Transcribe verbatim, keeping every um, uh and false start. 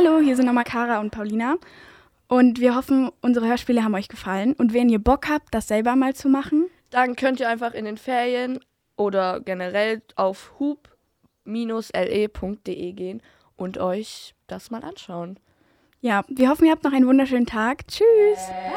Hallo, hier sind nochmal Kara und Paulina und wir hoffen, unsere Hörspiele haben euch gefallen und wenn ihr Bock habt, das selber mal zu machen, dann könnt ihr einfach in den Ferien oder generell auf hub Bindestrich le Punkt de gehen und euch das mal anschauen. Ja, wir hoffen, ihr habt noch einen wunderschönen Tag. Tschüss!